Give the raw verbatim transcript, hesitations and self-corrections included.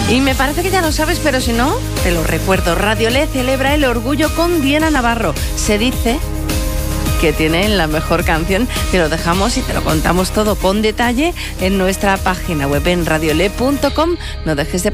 Y me parece que ya lo sabes, pero si no, te lo recuerdo. Radiolé celebra el orgullo con Diana Navarro. Se dice que tienen la mejor canción. Te lo dejamos y te lo contamos todo con detalle en nuestra página web en radiolé punto com. No dejes de